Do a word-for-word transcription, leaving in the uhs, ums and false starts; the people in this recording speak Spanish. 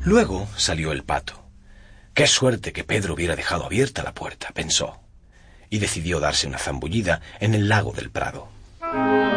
Luego salió el pato. Qué suerte que Pedro hubiera dejado abierta la puerta, pensó, y decidió darse una zambullida en el lago del Prado.